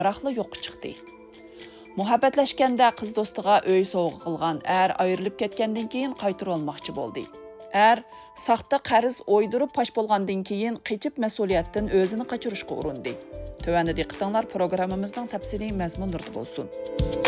Biroqla yo'q chiqdi. Muhabbatlashganda qiz do'stiga uy sovg'a qilgan ayrılib ketgandan keyin qaytarib olmoqchi bo'ldi. Saxta qarz o'ydirib pash bo'lgandan keyin qechib mas'uliyatdan o'zini qochirishga urindi. Tövəndə diqqətinizlər proqramımızın təfsili məzmunlarında olsun.